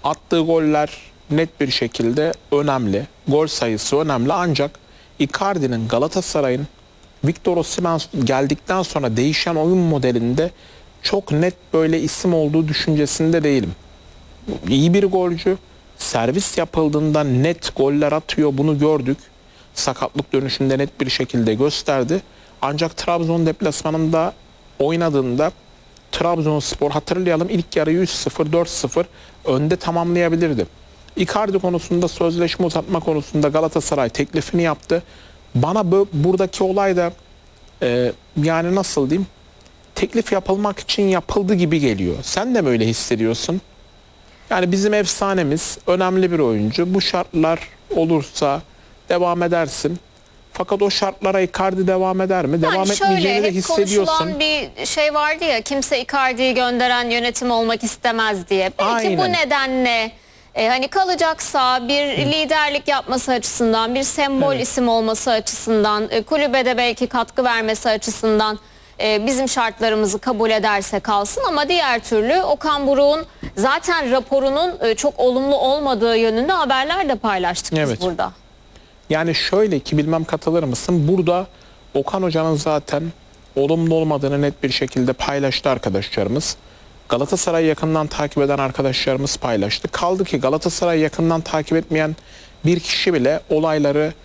Attığı goller net bir şekilde önemli. Gol sayısı önemli ancak Icardi'nin Galatasaray'ın Victor Osimhen geldikten sonra değişen oyun modelinde çok net böyle isim olduğu düşüncesinde değilim. İyi bir golcü. Servis yapıldığında net goller atıyor. Bunu gördük. Sakatlık dönüşünde net bir şekilde gösterdi. Ancak Trabzon deplasmanında oynadığında Trabzonspor hatırlayalım ilk yarıyı 3-0, 4-0 önde tamamlayabilirdi. Icardi konusunda sözleşme uzatma konusunda Galatasaray teklifini yaptı. Bana buradaki olay da yani nasıl diyeyim, teklif yapılmak için yapıldı gibi geliyor. Sen de mi öyle hissediyorsun? Yani bizim efsanemiz önemli bir oyuncu. Bu şartlar olursa devam edersin. Fakat o şartlara Icardi devam eder mi? Devam etmeyeceğini de hissediyorsun. Konuşulan bir şey vardı ya, kimse Icardi'yi gönderen yönetim olmak istemez diye. Belki Aynen. bu nedenle hani kalacaksa bir liderlik yapması açısından, bir sembol isim olması açısından, kulübe de belki katkı vermesi açısından bizim şartlarımızı kabul ederse kalsın, ama diğer türlü Okan Buruk'un zaten raporunun çok olumlu olmadığı yönünde haberler de paylaştık biz burada. Yani şöyle ki, bilmem katılır mısın? Burada Okan Hoca'nın zaten olumlu olmadığını net bir şekilde paylaştı arkadaşlarımız. Galatasaray'ı yakından takip eden arkadaşlarımız paylaştı. Kaldı ki Galatasaray'ı yakından takip etmeyen bir kişi bile olayları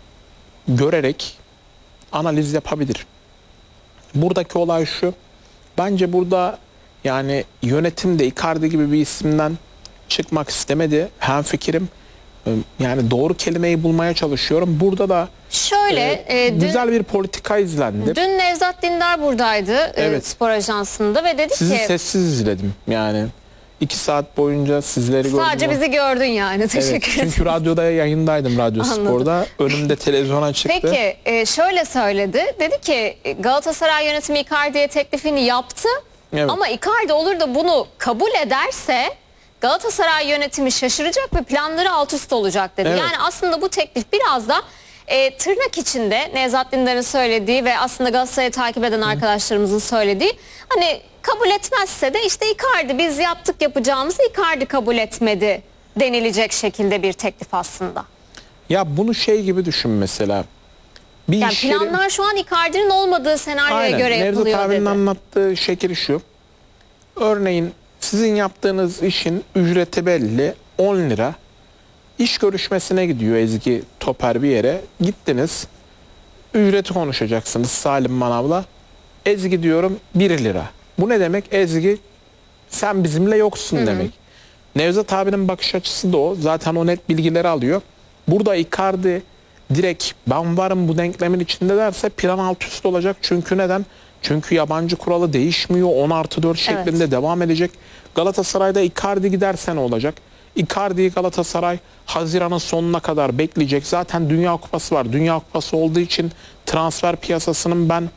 görerek analiz yapabilir. Buradaki olay şu. Bence burada yani yönetim de Icardi gibi bir isimden çıkmak istemedi. Hemfikirim. Yani doğru kelimeyi bulmaya çalışıyorum. Burada da şöyle güzel bir politika izlendi. Dün Nevzat Dindar buradaydı spor ajansında ve dedi Sizi ki... sessiz izledim. Yani 2 saat boyunca sizleri gördüm. Sadece bizi gördün yani. Teşekkür ederim. Çünkü radyoda yayındaydım, Radyo Spor'da. Önümde televizyona çıktı. Peki şöyle söyledi. Dedi ki Galatasaray yönetimi Icardi'ye teklifini yaptı. Evet. Ama Icardi olur da bunu kabul ederse Galatasaray yönetimi şaşıracak ve planları alt üst olacak dedi. Evet. Yani aslında bu teklif biraz da tırnak içinde Nevzat Dindar'ın söylediği ve aslında Galatasaray'ı takip eden arkadaşlarımızın söylediği, hani kabul etmezse de işte Icardi, biz yaptık yapacağımızı, Icardi kabul etmedi denilecek şekilde bir teklif aslında. Ya bunu şey gibi düşün mesela. Bir yani planlar şu an Icardi'nin olmadığı senaryoya göre yapılıyor Nevzat abinin dedi. anlattığı şekil şu. Örneğin sizin yaptığınız işin ücreti belli, 10 lira. İş görüşmesine gidiyor Ezgi Toper bir yere. Gittiniz. Ücreti konuşacaksınız Salim Manav'la. Ezgi diyorum 1 lira. Bu ne demek? Ezgi sen bizimle yoksun demek. Nevzat abinin bakış açısı da o. Zaten o net bilgileri alıyor. Burada Icardi direkt ben varım bu denklemin içinde derse plan alt üst olacak. Çünkü neden? Çünkü yabancı kuralı değişmiyor. 10+4 şeklinde devam edecek. Galatasaray'da Icardi giderse ne olacak? Icardi'yi Galatasaray Haziran'ın sonuna kadar bekleyecek. Zaten Dünya Kupası var. Dünya Kupası olduğu için transfer piyasasının ben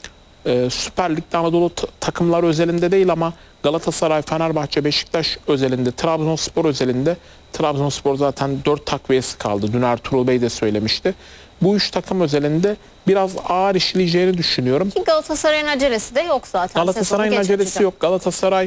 Süper Lig'de Anadolu takımlar özelinde değil ama Galatasaray, Fenerbahçe, Beşiktaş özelinde, Trabzonspor özelinde, Trabzonspor zaten 4 takviyesi kaldı. Dün Ertuğrul Bey de söylemişti. Bu 3 takım özelinde biraz ağır işleyeceğini düşünüyorum. Ki Galatasaray'ın acelesi de yok zaten. Galatasaray'ın acelesi yok. Galatasaray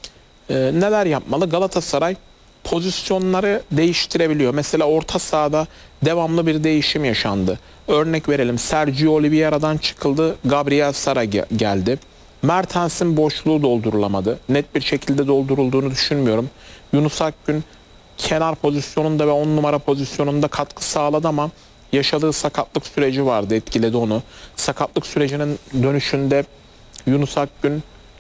neler yapmalı? Galatasaray pozisyonları değiştirebiliyor. Mesela orta sahada devamlı bir değişim yaşandı. Örnek verelim, Sergio Oliveira'dan çıkıldı, Gabriel Sara geldi. Mertens'in boşluğu doldurulamadı. Net bir şekilde doldurulduğunu düşünmüyorum. Yunus Akgün kenar pozisyonunda ve 10 numara pozisyonunda katkı sağladı ama yaşadığı sakatlık süreci vardı, etkiledi onu. Sakatlık sürecinin dönüşünde Yunus Akgün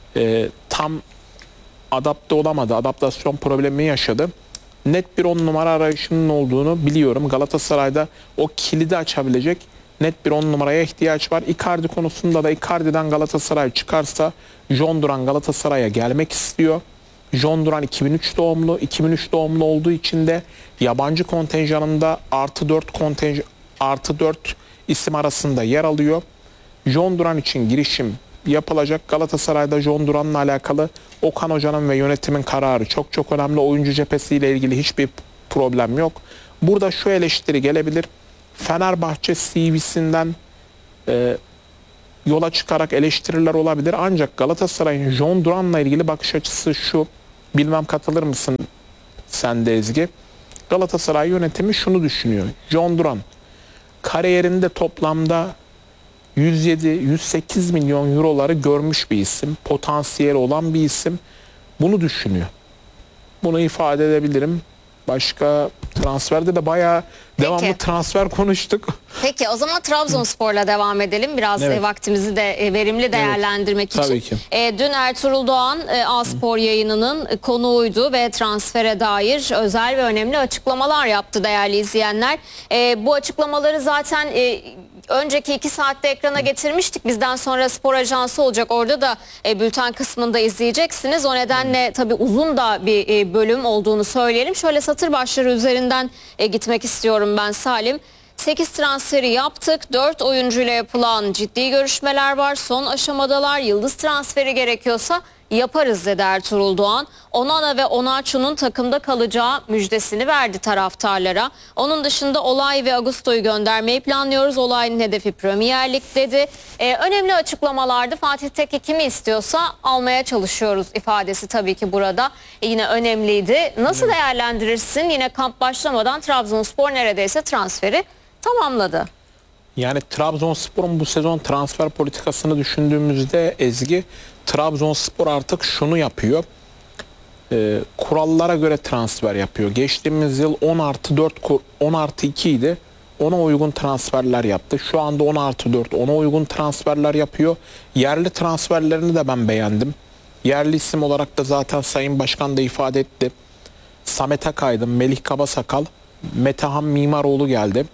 tam adapte olamadı. Adaptasyon problemi yaşadı. Net bir 10 numara arayışının olduğunu biliyorum. Galatasaray'da o kilidi açabilecek net bir 10 numaraya ihtiyaç var. Icardi konusunda da Icardi'den Galatasaray çıkarsa John Duran Galatasaray'a gelmek istiyor. John Duran 2003 doğumlu. 2003 doğumlu olduğu için de yabancı kontenjanında +4 isim arasında yer alıyor. John Duran için girişim yapılacak. Galatasaray'da John Duran'la alakalı Okan Hoca'nın ve yönetimin kararı çok çok önemli. Oyuncu cephesiyle ilgili hiçbir problem yok. Burada şu eleştiri gelebilir. Fenerbahçe CV'sinden yola çıkarak eleştiriler olabilir. Ancak Galatasaray'ın John Duran'la ilgili bakış açısı şu. Bilmem katılır mısın sen de Ezgi. Galatasaray yönetimi şunu düşünüyor. John Duran kariyerinde toplamda 107-108 milyon euroları görmüş bir isim. Potansiyeli olan bir isim. Bunu düşünüyor. Bunu ifade edebilirim. Başka transferde de bayağı devamlı transfer konuştuk. Peki o zaman Trabzonspor'la devam edelim. Biraz Evet. Vaktimizi de verimli değerlendirmek için. Tabii ki. Dün Ertuğrul Doğan A-Spor yayınının konuğuydu ve transfere dair özel ve önemli açıklamalar yaptı değerli izleyenler. Bu açıklamaları zaten önceki 2 saatte ekrana getirmiştik. Bizden sonra spor ajansı olacak. Orada da bülten kısmında izleyeceksiniz. O nedenle tabii uzun da bir bölüm olduğunu söyleyelim. Şöyle satır başları üzerinden gitmek istiyorum ben Salim. 8 transferi yaptık. 4 oyuncuyla yapılan ciddi görüşmeler var. Son aşamadalar. Yıldız transferi gerekiyorsa yaparız dedi Ertuğrul Doğan. Onana ve Onaçu'nun takımda kalacağı müjdesini verdi taraftarlara. Onun dışında Olay ve Augusto'yu göndermeyi planlıyoruz. Olay'ın hedefi Premier Lig dedi. Önemli açıklamalardı. Fatih Tekke kimi istiyorsa almaya çalışıyoruz ifadesi tabii ki burada. Yine önemliydi. Nasıl değerlendirirsin? Yine kamp başlamadan Trabzonspor neredeyse transferi tamamladı. Yani Trabzonspor'un bu sezon transfer politikasını düşündüğümüzde Ezgi, Trabzonspor artık şunu yapıyor. Kurallara göre transfer yapıyor. Geçtiğimiz yıl 10+4, 10+2 idi. Ona uygun transferler yaptı. Şu anda 10+4, ona uygun transferler yapıyor. Yerli transferlerini de ben beğendim. Yerli isim olarak da zaten Sayın Başkan da ifade etti. Samet Akaydın, Melih Kabasakal, Metehan Mimaroğlu geldi.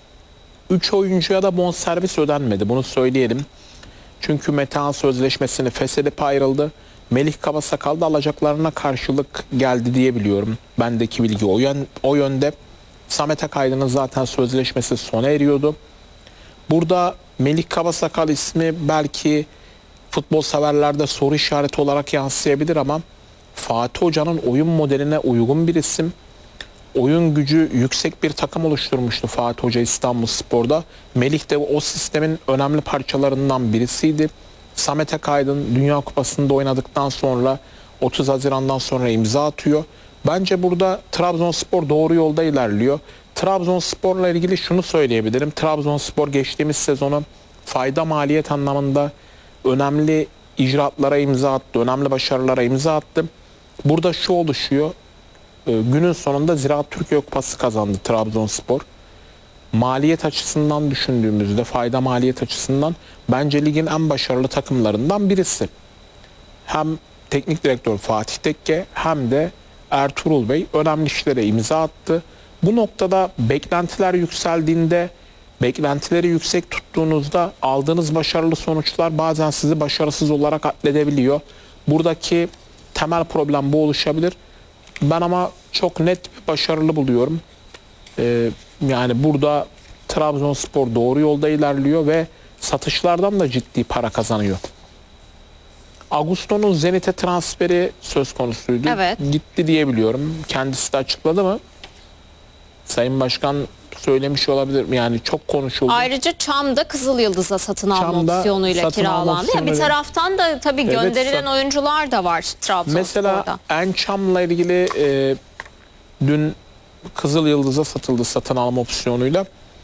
3 oyuncuya da bonservis ödenmedi. Bunu söyleyelim. Çünkü Metehan sözleşmesini feshedip ayrıldı. Melih Kabasakal da alacaklarına karşılık geldi diye biliyorum. Bendeki bilgi o yönde. Samet Akaydın'ın zaten sözleşmesi sona eriyordu. Burada Melih Kabasakal ismi belki futbol severlerde soru işareti olarak yansıyabilir ama Fatih Hoca'nın oyun modeline uygun bir isim. Oyun gücü yüksek bir takım oluşturmuştu Fatih Hoca İstanbulspor'da. Melih de o sistemin önemli parçalarından birisiydi. Samet Akaydın Dünya Kupası'nda oynadıktan sonra 30 Haziran'dan sonra imza atıyor. Bence burada Trabzonspor doğru yolda ilerliyor. Trabzonspor'la ilgili şunu söyleyebilirim. Trabzonspor geçtiğimiz sezonu fayda maliyet anlamında önemli icraatlara imza attı. Önemli başarılara imza attı. Burada şu oluşuyor. Günün sonunda Ziraat Türkiye Kupası kazandı Trabzonspor. Maliyet açısından düşündüğümüzde, fayda maliyet açısından bence ligin en başarılı takımlarından birisi. Hem teknik direktör Fatih Tekke hem de Ertuğrul Bey önemli işlere imza attı. Bu noktada beklentiler yükseldiğinde, beklentileri yüksek tuttuğunuzda aldığınız başarılı sonuçlar bazen sizi başarısız olarak atledebiliyor. Buradaki temel problem bu oluşabilir. Ben ama çok net ve başarılı buluyorum. Yani burada Trabzonspor doğru yolda ilerliyor ve satışlardan da ciddi para kazanıyor. Augusto'nun Zenit'e transferi söz konusuydu. Evet. Gitti diye biliyorum. Kendisi de açıkladı mı? Sayın Başkan söylemiş olabilir. Yani çok konuşuldu. Ayrıca Çam'da Kızıl Yıldız'a satın alma opsiyonuyla kiralandı. Bir taraftan da tabii gönderilen oyuncular da var Trabzonspor'da. Mesela Ençam'la ilgili dün Kızıl Yıldız'a satıldı satın alma opsiyonuyla.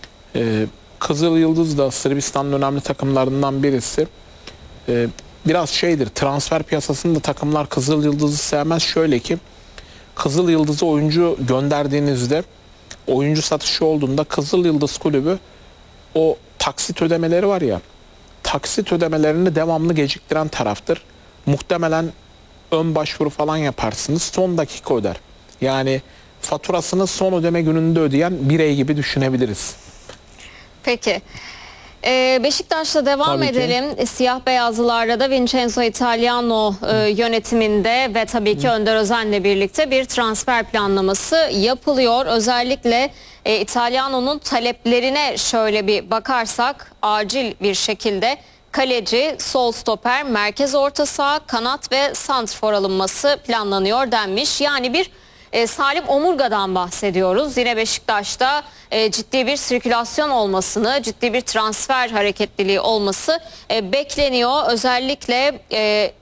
Kızıl Yıldız da Sırbistan'ın önemli takımlarından birisi. Biraz şeydir, transfer piyasasında takımlar Kızıl Yıldız'ı sevmez. Şöyle ki Kızıl Yıldız'a oyuncu gönderdiğinizde, oyuncu satışı olduğunda Kızıl Yıldız kulübü o taksit ödemeleri var ya, taksit ödemelerini devamlı geciktiren taraftır. Muhtemelen ön başvuru falan yaparsınız, son dakika öder. Yani faturasını son ödeme gününde ödeyen birey gibi düşünebiliriz. Peki. Beşiktaş'la devam Tabii ki. edelim. Siyah beyazlılarla da Vincenzo Italiano yönetiminde ve tabii ki Önder Özen'le birlikte bir transfer planlaması yapılıyor. Özellikle Italiano'nun taleplerine şöyle bir bakarsak acil bir şekilde kaleci, sol stoper, merkez orta saha, kanat ve santrfor alınması planlanıyor denmiş. Yani bir Salim Omurga'dan bahsediyoruz. Yine Beşiktaş'ta ciddi bir sirkülasyon olmasını, ciddi bir transfer hareketliliği olması bekleniyor. Özellikle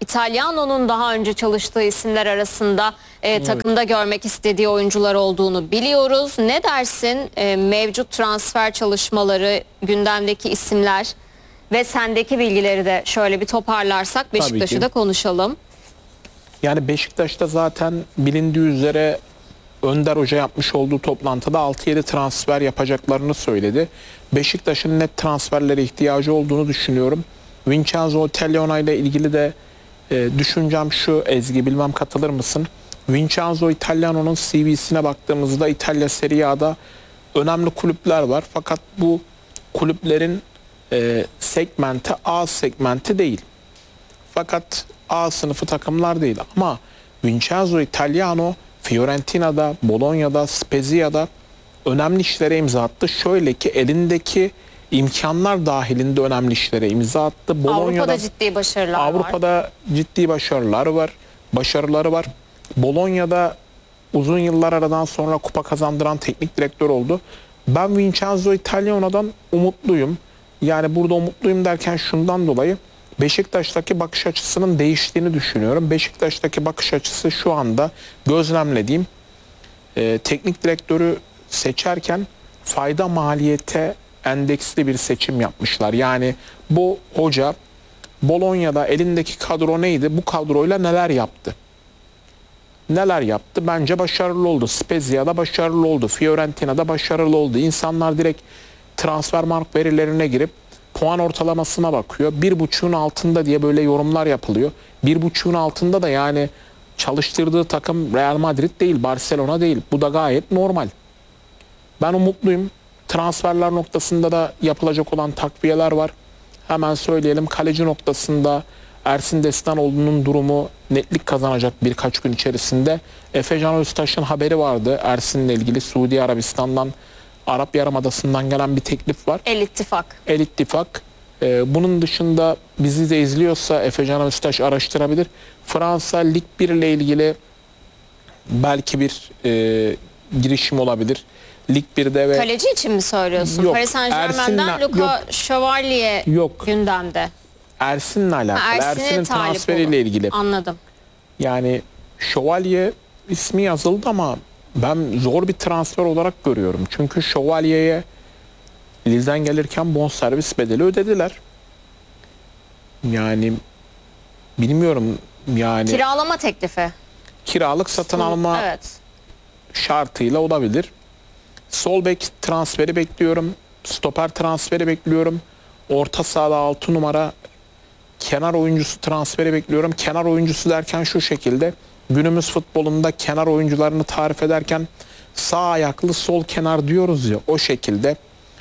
Italiano'nun daha önce çalıştığı isimler arasında takımda görmek istediği oyuncular olduğunu biliyoruz. Ne dersin mevcut transfer çalışmaları, gündemdeki isimler ve sendeki bilgileri de şöyle bir toparlarsak Beşiktaş'ı da konuşalım. Yani Beşiktaş'ta zaten bilindiği üzere Önder Hoca yapmış olduğu toplantıda 6-7 transfer yapacaklarını söyledi. Beşiktaş'ın net transferlere ihtiyacı olduğunu düşünüyorum. Vincenzo Italiano ile ilgili de düşüncem şu, Ezgi, bilmem katılır mısın? Vincenzo Italiano'nun CV'sine baktığımızda İtalya Serie A'da önemli kulüpler var. Fakat bu kulüplerin segmenti A segmenti değil. Fakat A sınıfı takımlar değil. Ama Vincenzo Italiano Fiorentina'da, Bologna'da, Spezia'da önemli işlere imza attı. Şöyle ki elindeki imkanlar dahilinde önemli işlere imza attı. Avrupa'da ciddi başarılar var. Avrupa'da ciddi başarıları var. Bologna'da uzun yıllar aradan sonra kupa kazandıran teknik direktör oldu. Ben Vincenzo Italiano'dan umutluyum. Yani burada umutluyum derken şundan dolayı Beşiktaş'taki bakış açısının değiştiğini düşünüyorum. Beşiktaş'taki bakış açısı şu anda gözlemlediğim teknik direktörü seçerken fayda maliyete endeksli bir seçim yapmışlar. Yani bu hoca Bologna'da elindeki kadro neydi? Bu kadroyla neler yaptı? Neler yaptı? Bence başarılı oldu. Spezia'da başarılı oldu. Fiorentina'da başarılı oldu. İnsanlar direkt Transfermarkt verilerine girip puan ortalamasına bakıyor. 1.5'un altında diye böyle yorumlar yapılıyor. 1.5'un altında da yani çalıştırdığı takım Real Madrid değil, Barcelona değil. Bu da gayet normal. Ben umutluyum. Transferler noktasında da yapılacak olan takviyeler var. Hemen söyleyelim. Kaleci noktasında Ersin Destanoğlu'nun durumu netlik kazanacak birkaç gün içerisinde. Efecan Öztaş'ın haberi vardı Ersin'le ilgili. Suudi Arabistan'dan, Arap Yarımadası'ndan gelen bir teklif var. El İttifak. El İttifak. Bunun dışında bizi de izliyorsa Efecan Öztaş araştırabilir. Fransa Lig 1 ile ilgili belki bir girişim olabilir. Lig 1'de ve... Kaleci için mi söylüyorsun? Yok, Paris Saint-Germain'den Luka Şövalye gündemde. Ersin'le alakalı. Ersin'in transferiyle ilgili. Anladım. Yani Şövalye ismi yazıldı ama ben zor bir transfer olarak görüyorum. Çünkü Şövalye'ye Lille'den gelirken bonservis bedeli ödediler. Yani bilmiyorum yani. Kiralama teklifi. Kiralık satın alma şartıyla olabilir. Sol bek transferi bekliyorum. Stoper transferi bekliyorum. Orta sahada 6 numara kenar oyuncusu transferi bekliyorum. Kenar oyuncusu derken şu şekilde. Günümüz futbolunda kenar oyuncularını tarif ederken sağ ayaklı sol kenar diyoruz ya, o şekilde.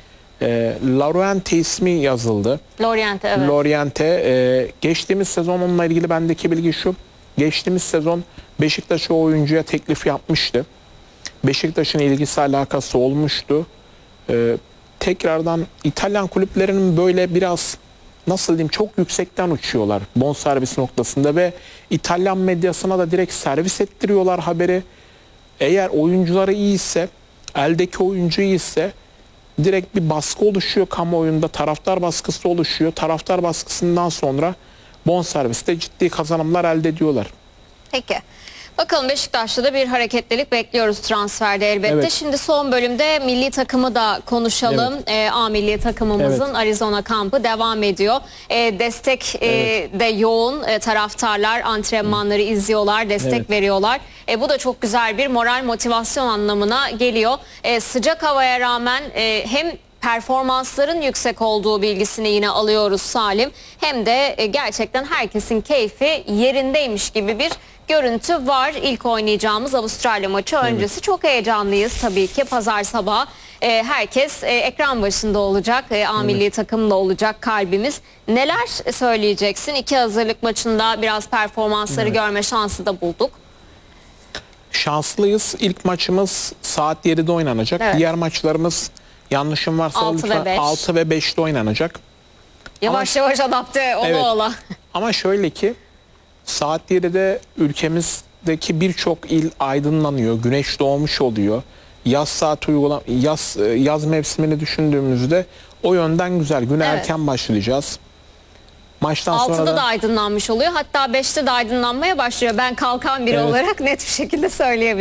Loriente ismi yazıldı. Loriente, evet. Loriente. Geçtiğimiz sezon onunla ilgili bendeki bilgi şu. Geçtiğimiz sezon Beşiktaş o oyuncuya teklif yapmıştı. Beşiktaş'ın ilgisi alakası olmuştu. Tekrardan İtalyan kulüplerinin böyle biraz nasıl diyeyim çok yüksekten uçuyorlar bonservis noktasında ve İtalyan medyasına da direkt servis ettiriyorlar haberi. Eğer oyuncuları iyiyse, eldeki oyuncu iyiyse direkt bir baskı oluşuyor kamuoyunda, taraftar baskısı oluşuyor. Taraftar baskısından sonra bonserviste ciddi kazanımlar elde ediyorlar. Peki. Bakalım Beşiktaş'ta da bir hareketlilik bekliyoruz transferde elbette. Evet. Şimdi son bölümde milli takımı da konuşalım. Evet. A milli takımımızın Arizona kampı devam ediyor. Destek de yoğun. Taraftarlar antrenmanları izliyorlar, destek veriyorlar. Bu da çok güzel bir moral motivasyon anlamına geliyor. Sıcak havaya rağmen hem performansların yüksek olduğu bilgisini yine alıyoruz Salim. Hem de gerçekten herkesin keyfi yerindeymiş gibi bir görüntü var. İlk oynayacağımız Avustralya maçı öncesi çok heyecanlıyız tabii ki. Pazar sabahı herkes ekran başında olacak. A milli takımla olacak kalbimiz. Neler söyleyeceksin? İki hazırlık maçında biraz performansları görme şansı da bulduk. Şanslıyız. İlk maçımız saat 7'de oynanacak. Diğer maçlarımız yanlışım varsa 6 ve 5'te oynanacak. Yavaş yavaş adapte ola. Ama şöyle ki saat 7'de ülkemizdeki birçok il aydınlanıyor. Güneş doğmuş oluyor. Yaz saat yaz mevsimini düşündüğümüzde o yönden güzel. Güne erken başlayacağız. Maçtan sonra 6'da da aydınlanmış oluyor. Hatta 5'te de aydınlanmaya başlıyor. Ben kalkan biri Evet. olarak net bir şekilde söyleyebilirim.